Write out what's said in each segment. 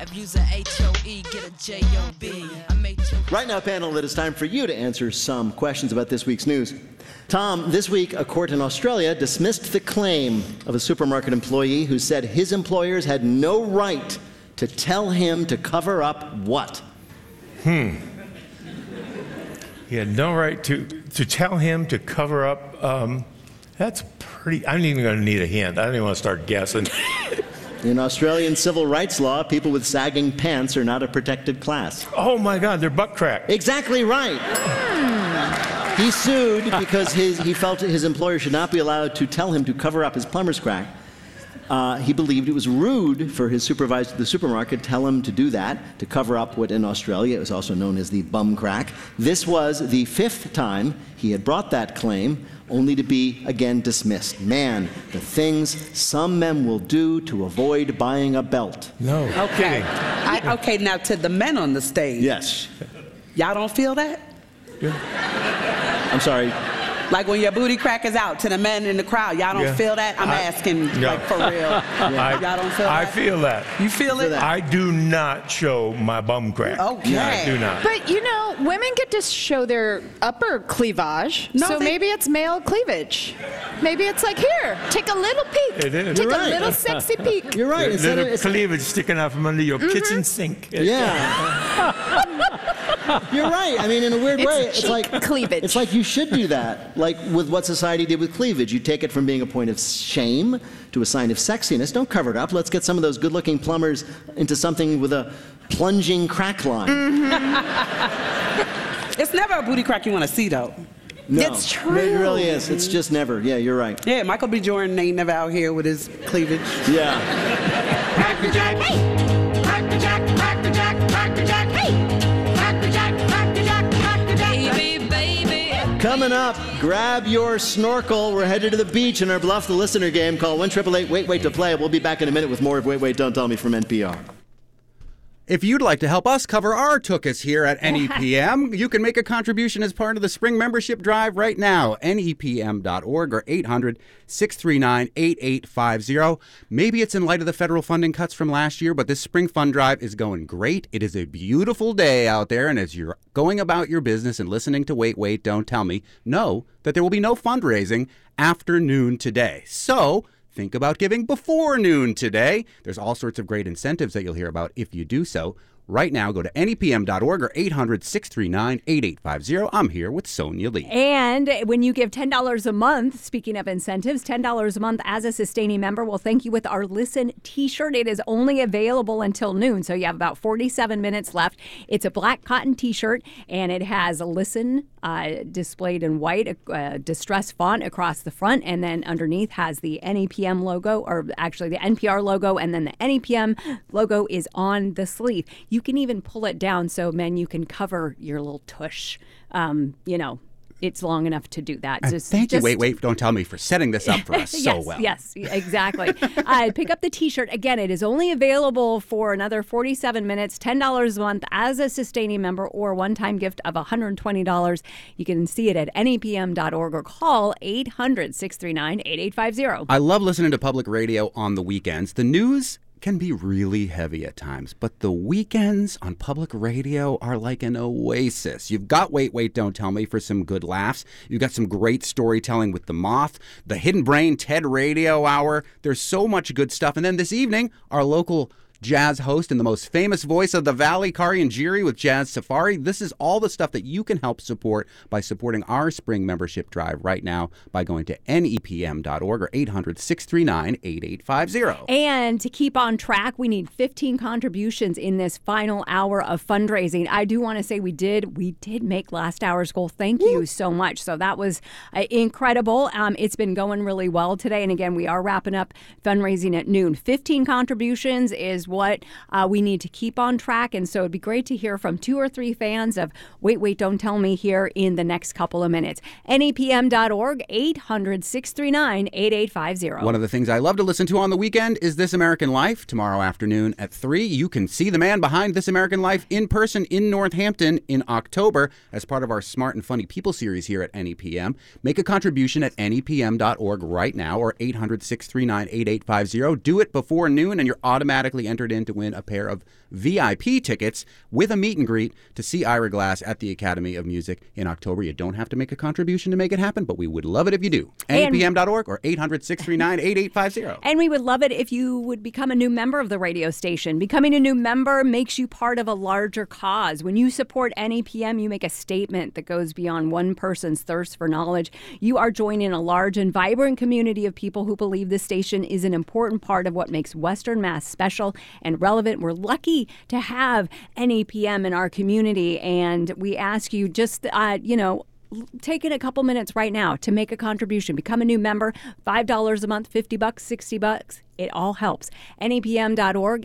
use a HOE, get a JOB. Right now, panel, it is time for you to answer some questions about this week's news. Tom, this week, a court in Australia dismissed the claim of a supermarket employee who said his employers had no right to tell him to cover up what? He had no right to tell him to cover up. That's pretty. I'm even going to need a hint. I don't even want to start guessing. In Australian civil rights law, people with sagging pants are not a protected class. Oh my God, they're butt crack. Exactly right. He sued because he felt his employer should not be allowed to tell him to cover up his plumber's crack. He believed it was rude for his supervisor at the supermarket to tell him to do that, to cover up what in Australia is also known as the bum crack. This was the 5th time he had brought that claim, only to be again dismissed. Man, the things some men will do to avoid buying a belt. No. Okay. Okay, now to the men on the stage. Yes. Y'all don't feel that? I'm sorry. Like when your booty crack is out, to the men in the crowd, y'all don't feel that? I'm asking, like, for real. Y'all don't feel that? I feel that. You feel it? I do not show my bum crack. Okay. No, I do not. But, you know, women get to show their upper cleavage, No, so maybe it's male cleavage. Maybe it's like, here, take a little peek. It is. Take You're a right. little sexy peek. You're right. Instead Little of, cleavage sticking out from under your kitchen sink. yeah. You're right. I mean, in a weird way, it's cheek like cleavage. It's like you should do that. Like with what society did with cleavage, you take it from being a point of shame to a sign of sexiness. Don't cover it up. Let's get some of those good-looking plumbers into something with a plunging crack line. It's never a booty crack you want to see, though. No, It's true. It really is. It's just never. Yeah, you're right. Yeah, Michael B. Jordan ain't never out here with his cleavage. Yeah. Crackerjack, hey! Crackerjack, crackerjack, crackerjack, hey! Crackerjack, crackerjack, crackerjack. Baby, baby. Coming up, grab your snorkel. We're headed to the beach in our Bluff the Listener game. Call 1-888-WAIT-WAIT to play. We'll be back in a minute with more of Wait, Wait, Don't Tell Me from NPR. If you'd like to help us cover our tuchus here at NEPM, you can make a contribution as part of the spring membership drive right now. NEPM.org or 800-639-8850. Maybe it's in light of the federal funding cuts from last year, but this spring fund drive is going great. It is a beautiful day out there, and as you're going about your business and listening to Wait, Wait, Don't Tell Me, know that there will be no fundraising after noon today. So think about giving before noon today. There's all sorts of great incentives that you'll hear about if you do so. Right now, go to NEPM.org or 800-639-8850. I'm here with Sonia Lee. And when you give $10 a month, speaking of incentives, $10 a month as a sustaining member, we'll thank you with our Listen t-shirt. It is only available until noon, so you have about 47 minutes left. It's a black cotton t-shirt, and it has a Listen displayed in white, distressed font across the front, and then underneath has the NEPM logo, or actually the NPR logo, and then the NEPM logo is on the sleeve. You can even pull it down so, men, you can cover your little tush. It's long enough to do that. Thank you, Wait, Don't Tell Me, for setting this up for us so well. Yes, exactly. Pick up the t-shirt. Again, it is only available for another 47 minutes, $10 a month as a sustaining member, or a one-time gift of $120. You can see it at NEPM.org or call 800-639-8850. I love listening to public radio on the weekends. The news can be really heavy at times, but the weekends on public radio are like an oasis. You've got Wait, Wait, Don't Tell Me for some good laughs. You've got some great storytelling with The Moth, the Hidden Brain TED Radio Hour. There's so much good stuff. And then this evening, our local jazz host and the most famous voice of the Valley, Kari Njiri, with Jazz Safari. This is all the stuff that you can help support by supporting our spring membership drive right now by going to NEPM.org or 800-639-8850. And to keep on track, we need 15 contributions in this final hour of fundraising. I do want to say we did make last hour's goal. Thank you so much. So that was incredible. It's been going really well today. And again, we are wrapping up fundraising at noon. 15 contributions is what we need to keep on track. And so it'd be great to hear from 2 or 3 fans of Wait, Wait, Don't Tell Me here in the next couple of minutes. NEPM.org, 800-639-8850. One of the things I love to listen to on the weekend is This American Life. Tomorrow afternoon at 3, you can see the man behind This American Life in person in Northampton in October as part of our Smart and Funny People series here at NEPM. Make a contribution at NEPM.org right now or 800-639-8850. Do it before noon and you're automatically entered entered in to win a pair of VIP tickets with a meet and greet to see Ira Glass at the Academy of Music in October. You don't have to make a contribution to make it happen, but we would love it if you do. NEPM.org or 800-639-8850. And we would love it if you would become a new member of the radio station. Becoming a new member makes you part of a larger cause. When you support NEPM, you make a statement that goes beyond one person's thirst for knowledge. You are joining a large and vibrant community of people who believe this station is an important part of what makes Western Mass special and relevant. We're lucky to have NEPM in our community, and we ask you just, take in a couple minutes right now to make a contribution. Become a new member. $5 a month, $50, $60. It all helps. NEPM.org,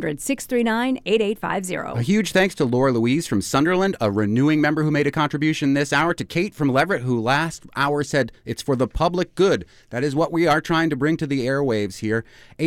800-639-8850. A huge thanks to Laura Louise from Sunderland, a renewing member who made a contribution this hour, to Kate from Leverett, who last hour said it's for the public good. That is what we are trying to bring to the airwaves here.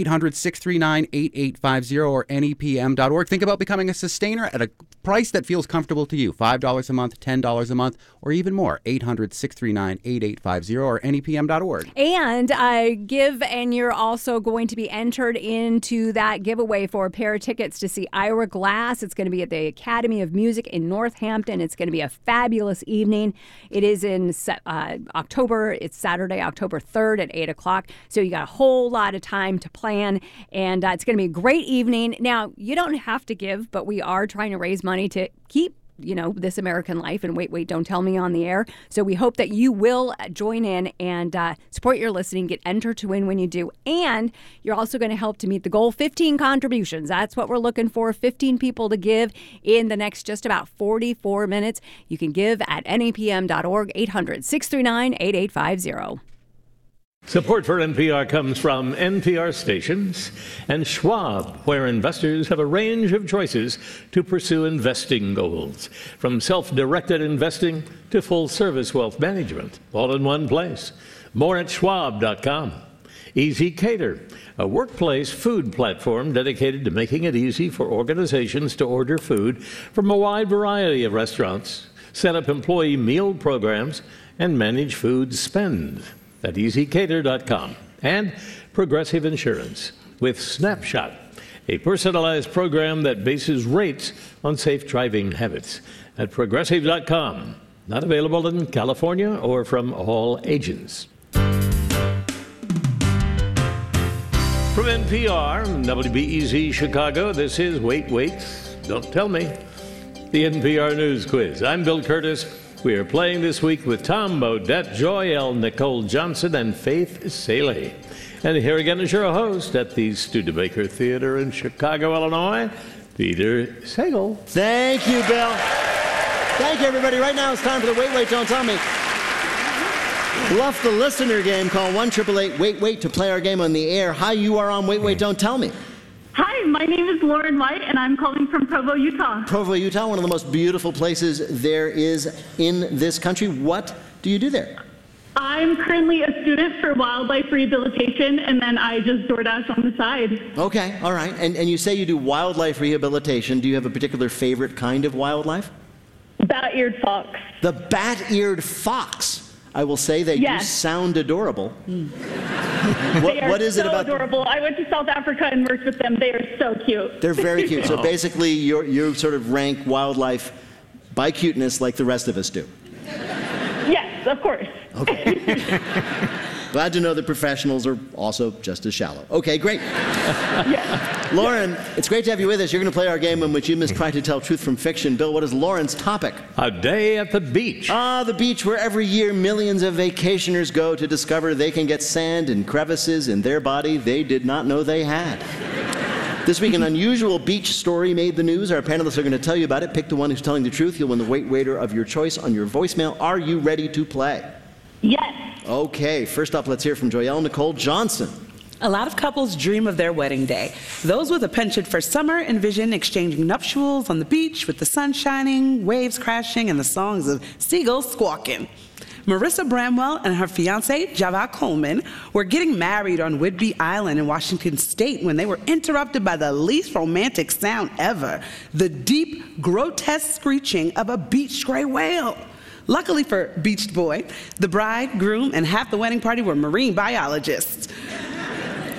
800-639-8850 or NEPM.org. Think about becoming a sustainer at a price that feels comfortable to you. $5 a month, $10 a month, or even more. 800-639-8850 or NEPM.org. And give, and you're also going to be entered into that giveaway for a pair of tickets to see Ira Glass. It's going to be at the Academy of Music in Northampton. It's going to be a fabulous evening. It is in October. It's Saturday, October 3rd at 8 o'clock. So you got a whole lot of time to plan, and it's going to be a great evening. Now, you don't have to give, but we are trying to raise money to keep This American Life and Wait, Don't Tell Me on the air. So we hope that you will join in and support your listening, get entered to win when you do. And you're also going to help to meet the goal, 15 contributions. That's what we're looking for, 15 people to give in the next just about 44 minutes. You can give at NEPM.org, 800-639-8850. Support for NPR comes from NPR stations and Schwab, where investors have a range of choices to pursue investing goals, from self-directed investing to full-service wealth management, all in one place. More at schwab.com. Easy Cater, a workplace food platform dedicated to making it easy for organizations to order food from a wide variety of restaurants, set up employee meal programs, and manage food spend at easycater.com. And Progressive Insurance with Snapshot, a personalized program that bases rates on safe driving habits at progressive.com. Not available in California or from all agents. From NPR, WBEZ Chicago, this is Wait, Don't Tell Me, the NPR News Quiz. I'm Bill Curtis. We are playing this week with Tom Bodett, Joy L. Nicole Johnson, and Faith Saley. And here again is your host at the Studebaker Theater in Chicago, Illinois, Peter Sagal. Thank you, Bill. Thank you, everybody. Right now it's time for the Wait, Don't Tell Me. Bluff the listener game. Call 1-888-WAIT-WAIT to play our game on the air. Hi, you are on Wait, Don't Tell Me. Hi, my name is Lauren White, and I'm calling from Provo, Utah. Provo, Utah, one of the most beautiful places there is in this country. What do you do there? I'm currently a student for wildlife rehabilitation, and then I just DoorDash on the side. Okay, all right. And you say you do wildlife rehabilitation. Do you have a particular favorite kind of wildlife? Bat-eared fox. The bat-eared fox. I will say they do sound adorable. What is it about? Adorable. I went to South Africa and worked with them. They are so cute. They're very cute. So basically, you sort of rank wildlife by cuteness like the rest of us do. Yes, of course. Okay. Glad to know that professionals are also just as shallow. Okay, great. Yes. Lauren, it's great to have you with us. You're going to play our game in which you must try to tell truth from fiction. Bill, what is Lauren's topic? A day at the beach. Ah, the beach where every year millions of vacationers go to discover they can get sand and crevices in their body they did not know they had. This week, an unusual beach story made the news. Our panelists are going to tell you about it. Pick the one who's telling the truth. You'll win the Wait Waiter of your choice on your voicemail. Are you ready to play? Yes. Okay, first up, let's hear from Joyelle Nicole Johnson. A lot of couples dream of their wedding day. Those with a penchant for summer envision exchanging nuptials on the beach with the sun shining, waves crashing, and the songs of seagulls squawking. Marissa Bramwell and her fiancé, Javad Coleman, were getting married on Whidbey Island in Washington State when they were interrupted by the least romantic sound ever, the deep, grotesque screeching of a beach gray whale. Luckily for Beached Boy, the bride, groom, and half the wedding party were marine biologists.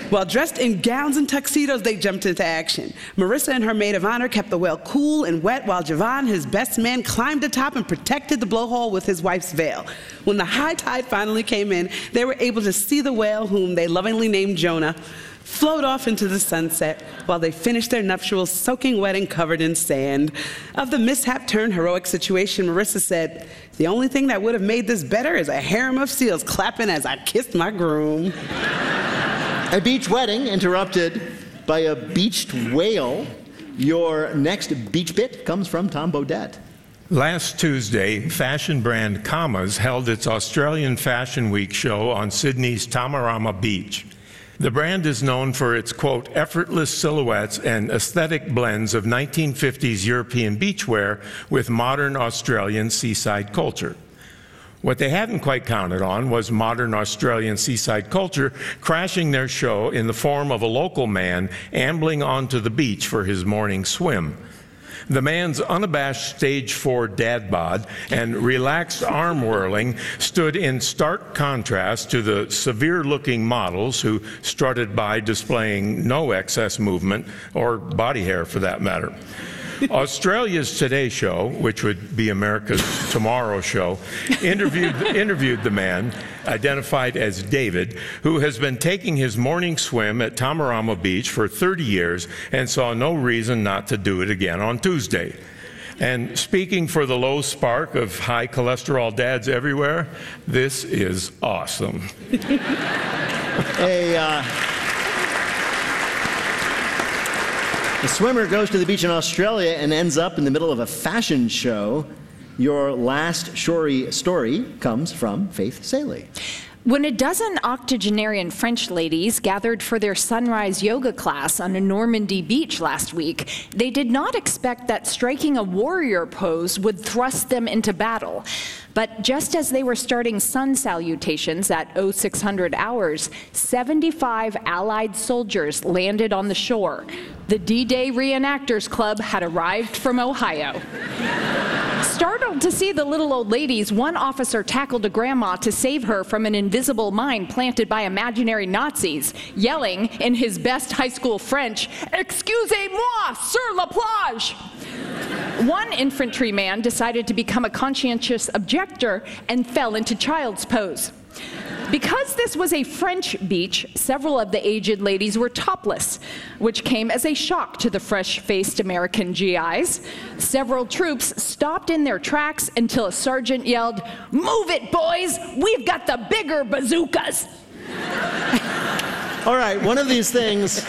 While dressed in gowns and tuxedos, they jumped into action. Marissa and her maid of honor kept the well cool and wet, while Javon, his best man, climbed atop and protected the blowhole with his wife's veil. When the high tide finally came in, they were able to see the whale, whom they lovingly named Jonah, float off into the sunset while they finished their nuptials soaking wet and covered in sand. Of the mishap-turned-heroic situation, Marissa said, "The only thing that would have made this better is a harem of seals clapping as I kissed my groom." A beach wedding interrupted by a beached whale. Your next beach bit comes from Tom Bodett. Last Tuesday, fashion brand Commas held its Australian Fashion Week show on Sydney's Tamarama Beach. The brand is known for its, quote, effortless silhouettes and aesthetic blends of 1950s European beachwear with modern Australian seaside culture. What they hadn't quite counted on was modern Australian seaside culture crashing their show in the form of a local man ambling onto the beach for his morning swim. The man's unabashed stage 4 dad bod and relaxed arm whirling stood in stark contrast to the severe-looking models who strutted by displaying no excess movement or body hair for that matter. Australia's Today Show, which would be America's Tomorrow Show, interviewed the man, identified as David, who has been taking his morning swim at Tamarama Beach for 30 years and saw no reason not to do it again on Tuesday. And speaking for the low spark of high cholesterol dads everywhere, this is awesome. A swimmer goes to the beach in Australia and ends up in the middle of a fashion show. Your last Shori story comes from Faith Saley. When a dozen octogenarian French ladies gathered for their sunrise yoga class on a Normandy beach last week, they did not expect that striking a warrior pose would thrust them into battle. But just as they were starting sun salutations at 0600 hours, 75 Allied soldiers landed on the shore. The D-Day Reenactors Club had arrived from Ohio. Startled to see the little old ladies, one officer tackled a grandma to save her from an invisible mine planted by imaginary Nazis, yelling in his best high school French, "Excusez-moi, sur la plage!" One infantryman decided to become a conscientious objector and fell into child's pose. Because this was a French beach, several of the aged ladies were topless, which came as a shock to the fresh-faced American GIs. Several troops stopped in their tracks until a sergeant yelled, "Move it, boys! We've got the bigger bazookas!" All right, one of these things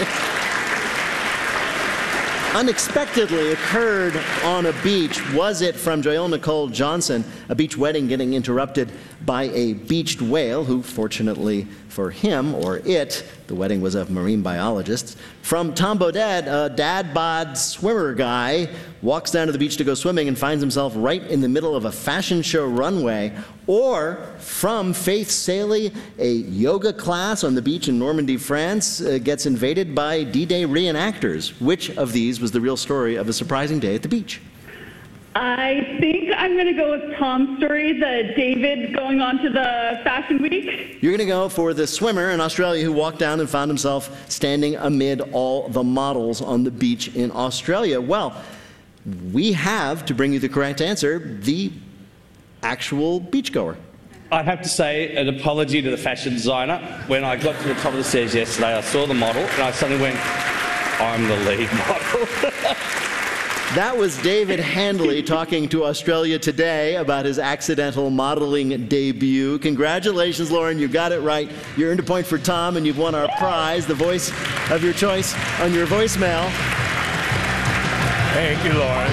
unexpectedly occurred on a beach. Was it, from Joelle Nicole Johnson, a beach wedding getting interrupted by a beached whale, who, fortunately for him, or it, the wedding was of marine biologists. From Tom Bodett, a dad bod swimmer guy walks down to the beach to go swimming and finds himself right in the middle of a fashion show runway. Or from Faith Saley, a yoga class on the beach in Normandy, France, gets invaded by D-Day reenactors. Which of these was the real story of a surprising day at the beach? I think I'm going to go with Tom's story, the David going on to the Fashion Week. You're going to go for the swimmer in Australia who walked down and found himself standing amid all the models on the beach in Australia. Well, we have, to bring you the correct answer, the actual beachgoer. I'd have to say an apology to the fashion designer. When I got to the top of the stairs yesterday, I saw the model and I suddenly went, I'm the lead model. That was David Handley talking to Australia Today about his accidental modeling debut. Congratulations, Lauren. You got it right. You earned a point for Tom, and you've won our prize, the voice of your choice, on your voicemail. Thank you, Lauren.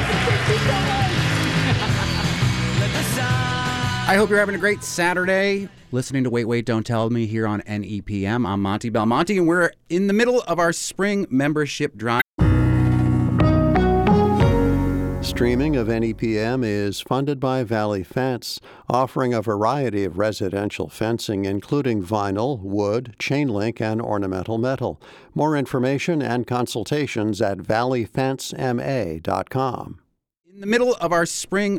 I hope you're having a great Saturday listening to Wait, Wait, Don't Tell Me here on NEPM. I'm Monty Belmonte, and we're in the middle of our spring membership drive. Streaming of NEPM is funded by Valley Fence, offering a variety of residential fencing, including vinyl, wood, chain link, and ornamental metal. More information and consultations at valleyfencema.com. In the middle of our spring